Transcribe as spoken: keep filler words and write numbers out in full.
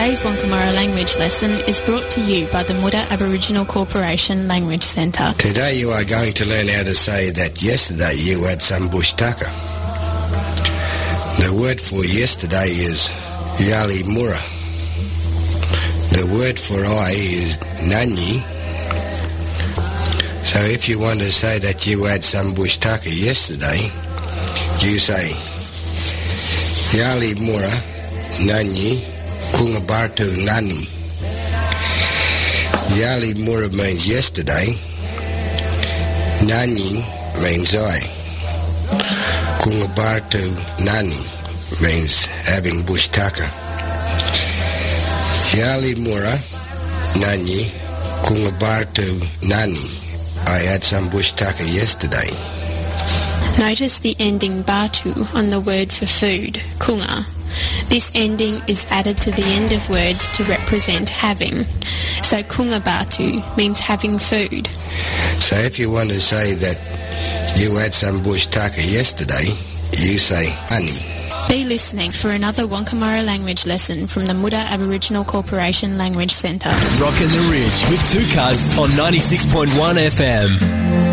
Today's Wonkamara language lesson is brought to you by the Muda Aboriginal Corporation Language Centre. Today you are going to learn how to say that yesterday you had some bush tucker. The word for yesterday is Yali Mura. The word for I is Nanyi. So if you want to say that you had some bush tucker yesterday, you say Yali Mura Nanyi Kungabartu Nani. Yali Mura means yesterday. Nani means I. Kungabartu Nani means having bush tucker. Yali Mura Nani Kungabartu Nani. I had some bush tucker yesterday. Notice the ending batu on the word for food, kunga. This ending is added to the end of words to represent having. So kunga batu means having food. So if you want to say that you had some bush tucker yesterday, you say honey. Be listening for another Wonkamara language lesson from the Muda Aboriginal Corporation Language Centre. Rockin' the Ridge with Two Cuz on ninety-six point one F M.